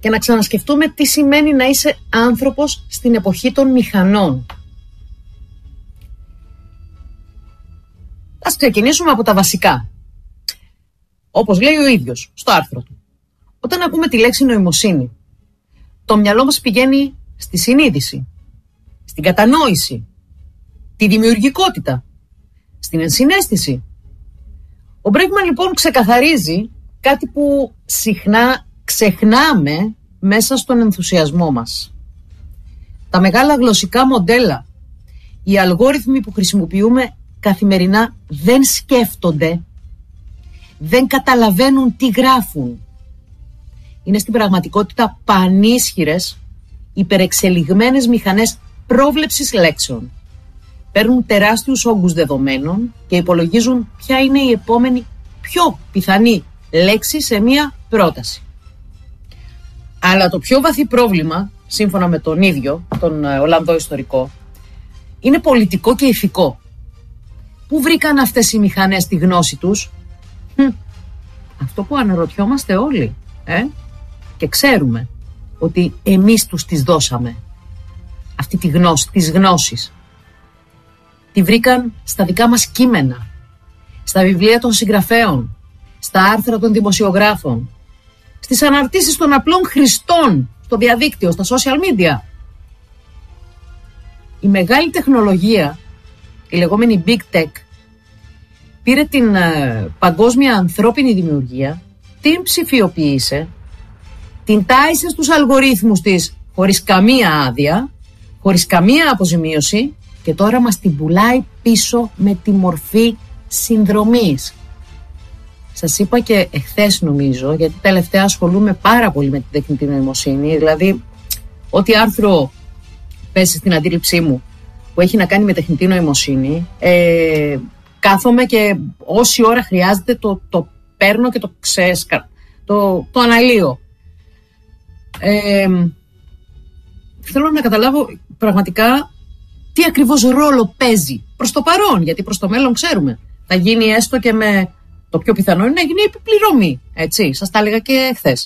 και να ξανασκεφτούμε τι σημαίνει να είσαι άνθρωπος στην εποχή των μηχανών. Ας ξεκινήσουμε από τα βασικά. Όπως λέει ο ίδιος στο άρθρο του. Όταν ακούμε τη λέξη νοημοσύνη, το μυαλό μας πηγαίνει στη συνείδηση, στην κατανόηση, τη δημιουργικότητα, στην ενσυναίσθηση. Ο Bregman λοιπόν ξεκαθαρίζει κάτι που συχνά ξεχνάμε μέσα στον ενθουσιασμό μας. Τα μεγάλα γλωσσικά μοντέλα, οι αλγόριθμοι που χρησιμοποιούμε καθημερινά δεν σκέφτονται, δεν καταλαβαίνουν τι γράφουν. Είναι στην πραγματικότητα πανίσχυρες, υπερεξελιγμένες μηχανές πρόβλεψης λέξεων. Παίρνουν τεράστιους όγκους δεδομένων και υπολογίζουν ποια είναι η επόμενη πιο πιθανή λέξη σε μία πρόταση. Αλλά το πιο βαθύ πρόβλημα, σύμφωνα με τον ίδιο, τον Ολλανδό ιστορικό, είναι πολιτικό και ηθικό. Πού βρήκαν αυτές οι μηχανές τη γνώση τους? Αυτό που αναρωτιόμαστε όλοι. Και ξέρουμε ότι εμείς τους τις δώσαμε. Αυτή τη γνώση, τις γνώσεις. Τη βρήκαν στα δικά μας κείμενα, στα βιβλία των συγγραφέων, στα άρθρα των δημοσιογράφων, στις αναρτήσεις των απλών χρηστών στο διαδίκτυο, στα social media. Η μεγάλη τεχνολογία, η λεγόμενη Big Tech, πήρε την παγκόσμια ανθρώπινη δημιουργία, την ψηφιοποίησε, την τάισε στους αλγορίθμους της χωρίς καμία άδεια, χωρίς καμία αποζημίωση και τώρα μας την πουλάει πίσω με τη μορφή συνδρομής. Σας είπα και εχθές νομίζω, γιατί τελευταία ασχολούμαι πάρα πολύ με την τεχνητή νοημοσύνη, δηλαδή ό,τι άρθρο πέσει στην αντίληψή μου που έχει να κάνει με τεχνητή νοημοσύνη, κάθομαι και όση ώρα χρειάζεται το παίρνω και το αναλύω. Θέλω να καταλάβω πραγματικά τι ακριβώς ρόλο παίζει προς το παρόν, γιατί προς το μέλλον ξέρουμε θα γίνει έστω και με το πιο πιθανό είναι να γίνει επιπληρωμή, έτσι, σας τα έλεγα και χθες.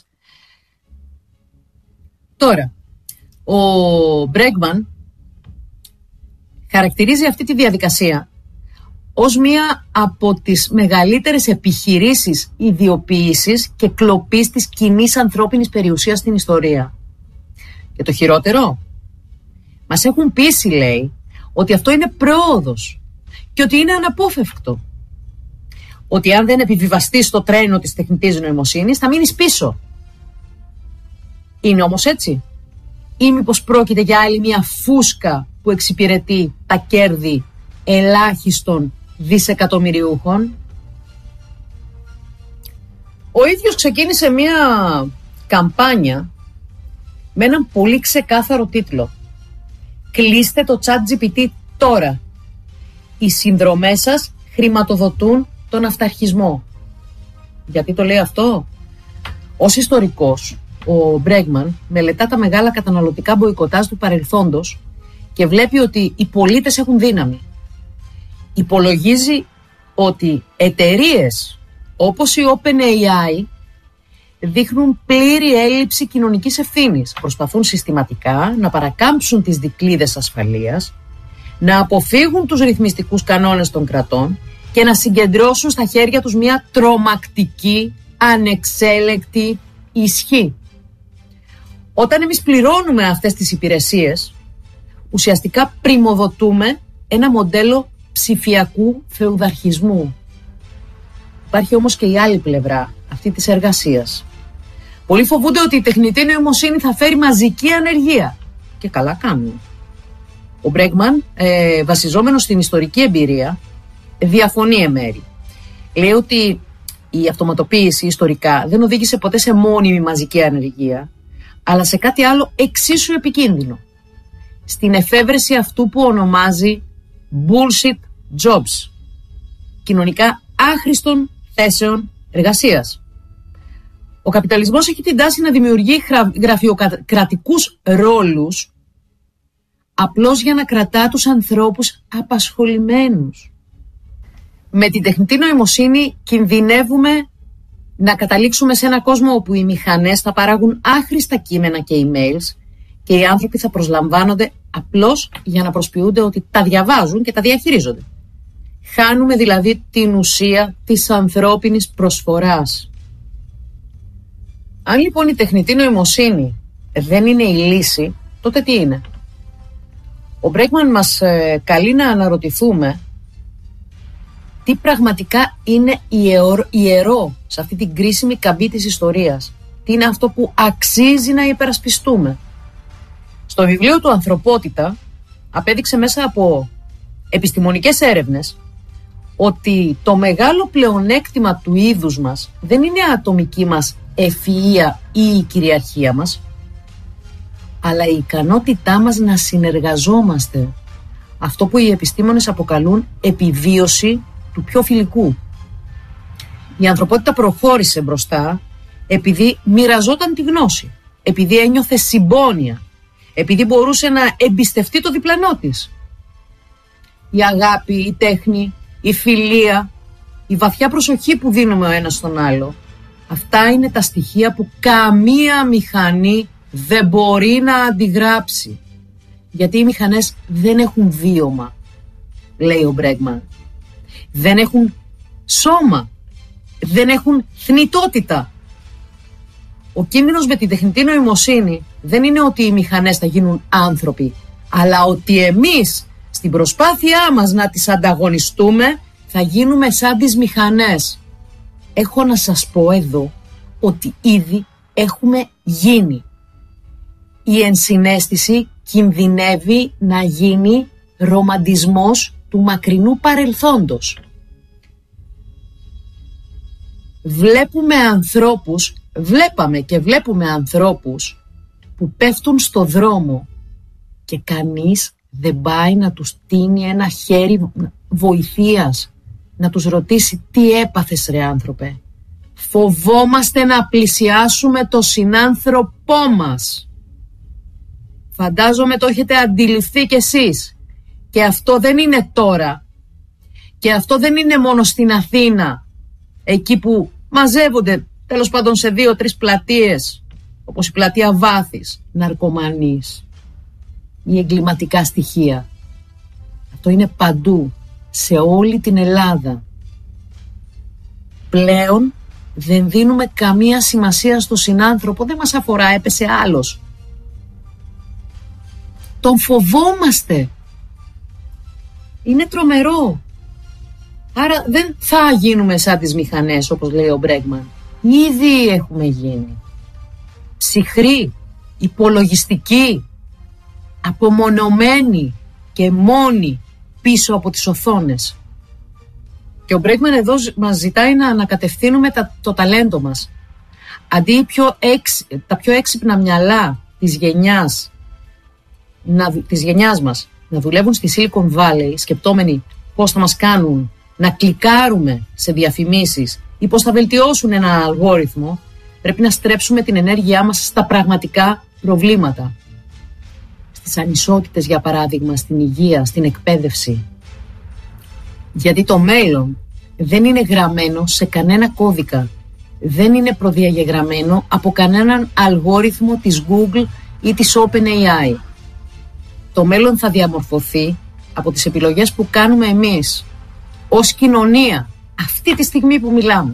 Τώρα, ο Bregman χαρακτηρίζει αυτή τη διαδικασία ως μία από τις μεγαλύτερες επιχειρήσεις ιδιοποίησης και κλοπής της κοινής ανθρώπινης περιουσίας στην ιστορία. Και το χειρότερο, μας έχουν πείσει, λέει, ότι αυτό είναι πρόοδος και ότι είναι αναπόφευκτο. Ότι αν δεν επιβιβαστείς στο τρένο της τεχνητής νοημοσύνης θα μείνεις πίσω. Είναι όμως έτσι? Ή μήπως πρόκειται για άλλη μια φούσκα που εξυπηρετεί τα κέρδη ελάχιστων δισεκατομμυριούχων? Ο ίδιος ξεκίνησε μια καμπάνια με έναν πολύ ξεκάθαρο τίτλο. Κλείστε το ChatGPT τώρα. Οι συνδρομές σας χρηματοδοτούν τον αυταρχισμό. Γιατί το λέει αυτό? Ως ιστορικός, ο Bregman μελετά τα μεγάλα καταναλωτικά μποϊκοτάζ του παρελθόντος και βλέπει ότι οι πολίτες έχουν δύναμη. Υπολογίζει ότι εταιρείες όπως η OpenAI δείχνουν πλήρη έλλειψη κοινωνικής ευθύνης. Προσπαθούν συστηματικά να παρακάμψουν τις δικλείδες ασφαλείας, να αποφύγουν τους ρυθμιστικούς κανόνες των κρατών και να συγκεντρώσουν στα χέρια τους μια τρομακτική, ανεξέλεγκτη ισχύ. Όταν εμείς πληρώνουμε αυτές τις υπηρεσίες, ουσιαστικά πριμοδοτούμε ένα μοντέλο ψηφιακού φεουδαρχισμού. Υπάρχει όμως και η άλλη πλευρά, αυτή της εργασίας. Πολλοί φοβούνται ότι η τεχνητή νοημοσύνη θα φέρει μαζική ανεργία. Και καλά κάνουν. Ο Bregman, βασιζόμενος στην ιστορική εμπειρία, διαφωνεί εμέρη. Λέει ότι η αυτοματοποίηση ιστορικά δεν οδήγησε ποτέ σε μόνιμη μαζική ανεργία, αλλά σε κάτι άλλο εξίσου επικίνδυνο. Στην εφεύρεση αυτού που ονομάζει bullshit jobs, κοινωνικά άχρηστων θέσεων εργασίας. Ο καπιταλισμός έχει την τάση να δημιουργεί γραφειοκρατικούς ρόλους απλώς για να κρατά τους ανθρώπους απασχολημένους. Με την τεχνητή νοημοσύνη κινδυνεύουμε να καταλήξουμε σε ένα κόσμο όπου οι μηχανές θα παράγουν άχρηστα κείμενα και emails και οι άνθρωποι θα προσλαμβάνονται απλώς για να προσποιούνται ότι τα διαβάζουν και τα διαχειρίζονται. Χάνουμε δηλαδή την ουσία της ανθρώπινης προσφοράς. Αν λοιπόν η τεχνητή νοημοσύνη δεν είναι η λύση, τότε τι είναι? Ο Μπρέκμαν μας καλεί να αναρωτηθούμε τι πραγματικά είναι ιερό σε αυτή την κρίσιμη καμπή της ιστορίας. Τι είναι αυτό που αξίζει να υπερασπιστούμε. Στο βιβλίο του «Ανθρωπότητα» απέδειξε μέσα από επιστημονικές έρευνες ότι το μεγάλο πλεονέκτημα του είδους μας δεν είναι η ατομική μας ευφυΐα ή η κυριαρχία μας, αλλά η ικανότητά μας να συνεργαζόμαστε. Αυτό που οι επιστήμονες αποκαλούν επιβίωση του πιο φιλικού. Η ανθρωπότητα προχώρησε μπροστά επειδή μοιραζόταν τη γνώση, επειδή ένιωθε συμπόνια, επειδή μπορούσε να εμπιστευτεί το διπλανό της. Η αγάπη, η τέχνη, η φιλία, η βαθιά προσοχή που δίνουμε ο ένας στον άλλο, αυτά είναι τα στοιχεία που καμία μηχανή δεν μπορεί να αντιγράψει. Γιατί οι μηχανές δεν έχουν βίωμα, λέει ο Μπρέκμαν. Δεν έχουν σώμα, δεν έχουν θνητότητα. Ο κίνδυνος με την τεχνητή νοημοσύνη δεν είναι ότι οι μηχανές θα γίνουν άνθρωποι, αλλά ότι εμείς στην προσπάθειά μας να τις ανταγωνιστούμε θα γίνουμε σαν τις μηχανές. Έχω να σας πω εδώ ότι ήδη έχουμε γίνει. Η ενσυναίσθηση κινδυνεύει να γίνει ρομαντισμός του μακρινού παρελθόντος. Βλέπαμε ανθρώπους που πέφτουν στο δρόμο και κανείς δεν πάει να τους τίνει ένα χέρι βοηθείας, να τους ρωτήσει τι έπαθες ρε άνθρωπε. Φοβόμαστε να πλησιάσουμε το συνάνθρωπό μας. Φαντάζομαι το έχετε αντιληφθεί κι εσείς. Και αυτό δεν είναι τώρα. Και αυτό δεν είναι μόνο στην Αθήνα, εκεί που μαζεύονται τέλος πάντων σε 2-3 πλατείες, όπως η πλατεία Βάθης, ναρκωμανείς ή εγκληματικά στοιχεία. Αυτό είναι παντού, σε όλη την Ελλάδα. Πλέον δεν δίνουμε καμία σημασία στο συνάνθρωπο, δεν μας αφορά, έπεσε άλλος. Τον φοβόμαστε. Είναι τρομερό. Άρα δεν θα γίνουμε σαν τις μηχανές, όπως λέει ο Μπρέκμαν. Ήδη έχουμε γίνει. Ψυχροί, υπολογιστικοί, απομονωμένοι και μόνοι πίσω από τις οθόνες. Και ο Μπρέκμαν εδώ μας ζητάει να ανακατευθύνουμε το ταλέντο μας. Αντί τα πιο έξυπνα μυαλά της γενιάς μας να δουλεύουν στη Silicon Valley, σκεπτόμενοι πώς θα μας κάνουν να κλικάρουμε σε διαφημίσεις ή πώς θα βελτιώσουν ένα αλγόριθμο, πρέπει να στρέψουμε την ενέργειά μας στα πραγματικά προβλήματα. Στις ανισότητες, για παράδειγμα, στην υγεία, στην εκπαίδευση. Γιατί το μέλλον δεν είναι γραμμένο σε κανένα κώδικα. Δεν είναι προδιαγεγραμμένο από κανέναν αλγόριθμο της Google ή της OpenAI. Το μέλλον θα διαμορφωθεί από τις επιλογές που κάνουμε εμείς ως κοινωνία αυτή τη στιγμή που μιλάμε.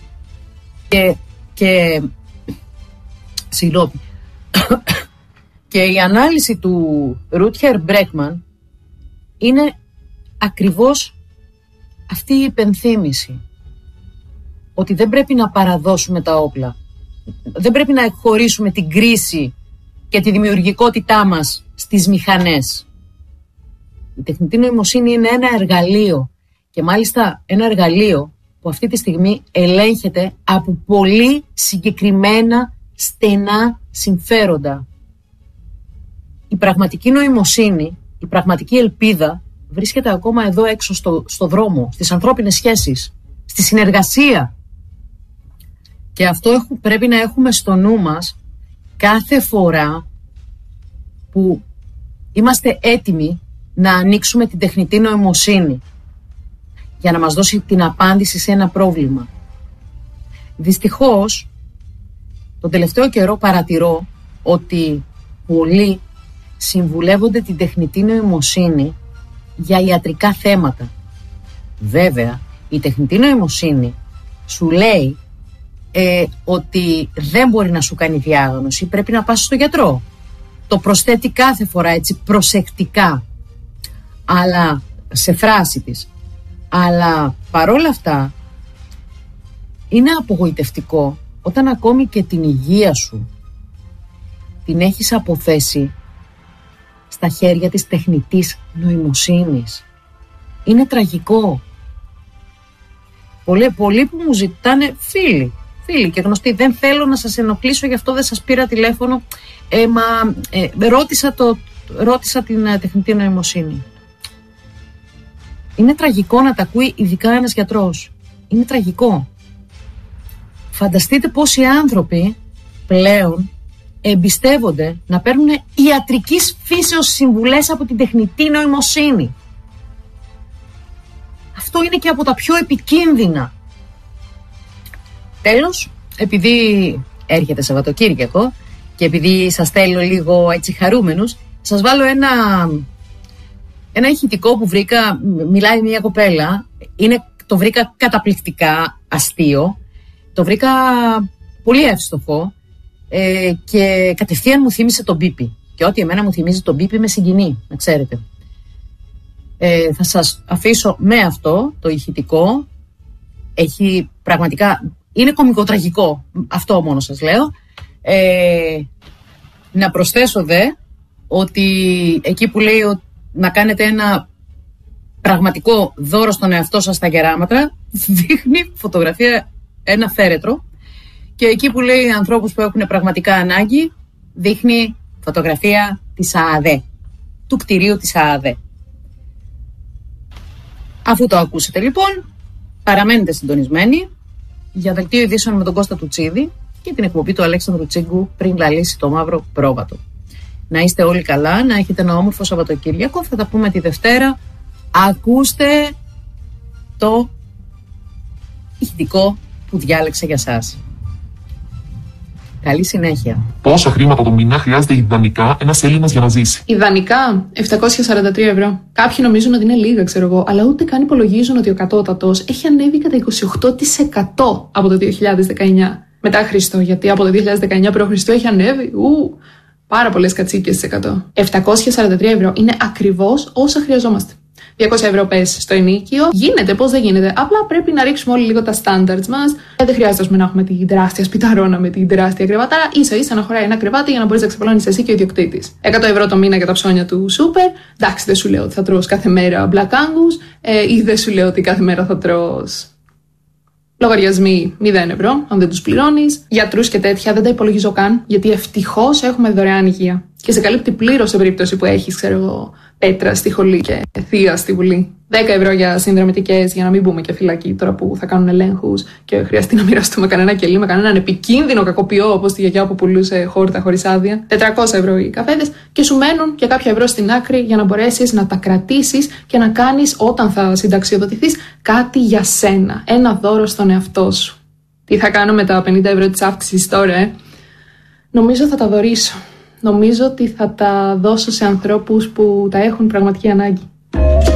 Και η ανάλυση του Ρούτχερ Μπρέκμαν είναι ακριβώς αυτή η υπενθύμηση ότι δεν πρέπει να παραδώσουμε τα όπλα, δεν πρέπει να εκχωρήσουμε την κρίση και τη δημιουργικότητά μας στις μηχανές. Η τεχνητή νοημοσύνη είναι ένα εργαλείο και μάλιστα ένα εργαλείο που αυτή τη στιγμή ελέγχεται από πολύ συγκεκριμένα στενά συμφέροντα. Η πραγματική νοημοσύνη, η πραγματική ελπίδα βρίσκεται ακόμα εδώ έξω στο δρόμο, στις ανθρώπινες σχέσεις, στη συνεργασία. Και αυτό πρέπει να έχουμε στο νου μας κάθε φορά που είμαστε έτοιμοι να ανοίξουμε την τεχνητή νοημοσύνη για να μας δώσει την απάντηση σε ένα πρόβλημα. Δυστυχώς, τον τελευταίο καιρό παρατηρώ ότι πολλοί συμβουλεύονται την τεχνητή νοημοσύνη για ιατρικά θέματα. Βέβαια, η τεχνητή νοημοσύνη σου λέει ότι δεν μπορεί να σου κάνει διάγνωση, πρέπει να πας στο γιατρό. Το προσθέτει κάθε φορά έτσι προσεκτικά, αλλά σε φράση της. Αλλά παρόλα αυτά είναι απογοητευτικό όταν ακόμη και την υγεία σου την έχεις αποθέσει στα χέρια της τεχνητής νοημοσύνης. Είναι τραγικό. Πολλοί που μου ζητάνε, φίλοι και γνωστοί, δεν θέλω να σας ενοχλήσω, γι' αυτό δεν σας πήρα τηλέφωνο, ρώτησα την τεχνητή νοημοσύνη. Είναι τραγικό να τα ακούει ειδικά ένας γιατρός. Είναι τραγικό. Φανταστείτε πόσοι άνθρωποι πλέον εμπιστεύονται να παίρνουν ιατρικής φύσεως συμβουλές από την τεχνητή νοημοσύνη. Αυτό είναι και από τα πιο επικίνδυνα. Τέλος, επειδή έρχεται Σαββατοκύριακο και επειδή σας θέλω λίγο έτσι χαρούμενους, σας βάλω ένα ηχητικό που βρήκα. Μιλάει μια κοπέλα, το βρήκα καταπληκτικά αστείο, το βρήκα πολύ εύστοχο και κατευθείαν μου θύμισε τον Πίπι. Και ό,τι εμένα μου θυμίζει τον Πίπι με συγκινεί, να ξέρετε. Θα σας αφήσω με αυτό το ηχητικό. Έχει πραγματικά, είναι κωμικοτραγικό, αυτό μόνο σας λέω. Να προσθέσω ότι εκεί που λέει να κάνετε ένα πραγματικό δώρο στον εαυτό σας στα γεράματα, δείχνει φωτογραφία ένα φέρετρο, και εκεί που λέει ανθρώπους που έχουν πραγματικά ανάγκη, δείχνει φωτογραφία της ΑΑΔΕ, του κτηρίου της ΑΑΔΕ. Αφού το ακούσετε λοιπόν, παραμένετε συντονισμένοι για δελτίο ειδήσεων με τον Κώστα Τουτσίδη και την εκπομπή του Αλέξανδρου Τσίγκου πριν λαλήσει το μαύρο πρόβατο. Να είστε όλοι καλά, να έχετε ένα όμορφο Σαββατοκύριακο. Θα τα πούμε τη Δευτέρα. Ακούστε το ηχητικό που διάλεξα για σας. Καλή συνέχεια. Πόσα χρήματα το μήνα χρειάζεται ιδανικά ένας Έλληνας για να ζήσει? Ιδανικά 743 ευρώ. Κάποιοι νομίζουν ότι είναι λίγα, ξέρω εγώ, αλλά ούτε καν υπολογίζουν ότι ο κατώτατος έχει ανέβει κατά 28% από το 2019. Μετά Χριστό, γιατί από το 2019 π.Χ. έχει ανέβει πάρα πολλές κατσίκες σε 100. 743 ευρώ είναι ακριβώς όσα χρειαζόμαστε. 200 ευρώ πες στο ενίκιο. Γίνεται, πώς δεν γίνεται. Απλά πρέπει να ρίξουμε όλοι λίγο τα standards μας. Δεν χρειάζεται να έχουμε την τεράστια σπιταρόνα με την τεράστια κρεβατάρα. Ίσα-ίσα να χωράει ένα κρεβάτι για να μπορείς να ξεπλώνεις εσύ και ο ιδιοκτήτης. 100 ευρώ το μήνα για τα ψώνια του σούπερ. Εντάξει, δεν σου λέω ότι θα τρως κάθε μέρα Black Angus ή δεν σου λέω ότι κάθε μέρα θα τρως. Λογαριασμοί 0 ευρώ, αν δεν τους πληρώνεις. Γιατρούς και τέτοια δεν τα υπολογίζω καν, γιατί ευτυχώς έχουμε δωρεάν υγεία. Και σε καλύπτει πλήρως σε περίπτωση που έχεις, ξέρω εγώ, πέτρα στη χολή και θεία στη βουλή. 10 ευρώ για συνδρομητικές, για να μην μπούμε και φυλακή τώρα που θα κάνουν ελέγχους και χρειαστεί να μοιραστούμε κανένα κελί με κανέναν επικίνδυνο κακοποιό, όπως τη γιαγιά που πουλούσε χόρτα χωρίς άδεια. 400 ευρώ οι καφέδες και σου μένουν και κάποια ευρώ στην άκρη για να μπορέσεις να τα κρατήσεις και να κάνεις όταν θα συνταξιοδοτηθείς κάτι για σένα. Ένα δώρο στον εαυτό σου. Τι θα κάνω με τα 50 ευρώ της αύξησης τώρα, Νομίζω θα τα δωρήσω. Νομίζω ότι θα τα δώσω σε ανθρώπους που τα έχουν πραγματική ανάγκη.